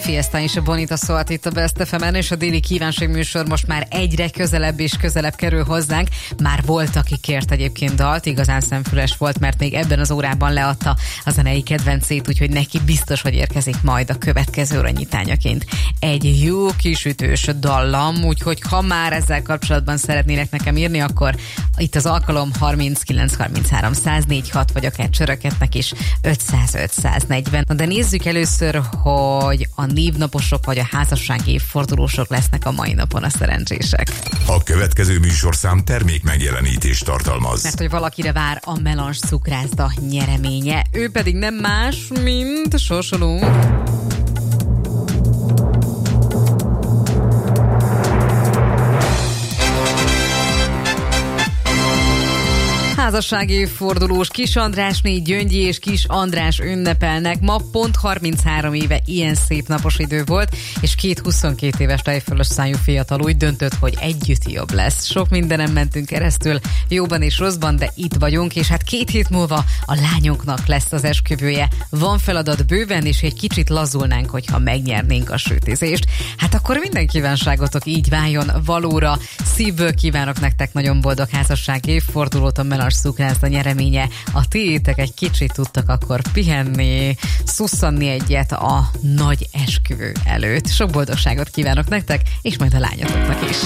Fiesta és a Bonita szólt itt a Best FM-en, és a déli kívánságműsor most már egyre közelebb és közelebb kerül hozzánk. Már volt, aki kért egyébként dalt, igazán szemfüles volt, mert még ebben az órában leadta a zenei kedvencét, úgyhogy neki biztos, hogy érkezik majd a következő óra nyitányaként egy jó kis ütős dallam, úgyhogy ha már ezzel kapcsolatban szeretnének nekem írni, akkor itt az alkalom 39 33 104 vagy akár csöröketnek is 500 540. De nézzük először, hogy a névnaposok vagy a házassági évfordulósok lesznek a mai napon a szerencsések. A következő műsorszám termék megjelenítést tartalmaz. Mert hogy valakire vár a Melange cukrászda nyereménye, ő pedig nem más, mint sorsolunk. Házassági évfordulós Kis Andrásné, Gyöngyi és Kis András ünnepelnek. Ma pont 33 éve ilyen szép napos idő volt, és két 22 éves tejfölös szájú fiatal úgy döntött, hogy együtt jobb lesz. Sok mindenen mentünk keresztül, jóban és rosszban, de itt vagyunk, és hát 2 hét múlva a lányunknak lesz az esküvője. Van feladat bőven, és egy kicsit lazulnánk, hogyha megnyernénk a sütizést. Hát akkor minden kívánságotok így váljon valóra. Szívből kívánok nektek nagyon boldog házassági évfordulót, a Melange cukrászda nyereménye. A tiétek egy kicsit tudtak akkor pihenni, szusszanni egyet a nagy esküvő előtt. Sok boldogságot kívánok nektek, és majd a lányotoknak is.